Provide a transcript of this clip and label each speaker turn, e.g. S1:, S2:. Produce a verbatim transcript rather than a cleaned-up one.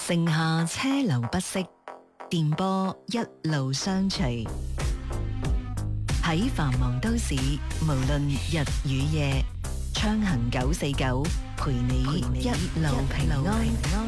S1: 城下車流不息，電波一路相隨。喺繁忙都市，無論日與夜，暢行九四九，陪你一路平安。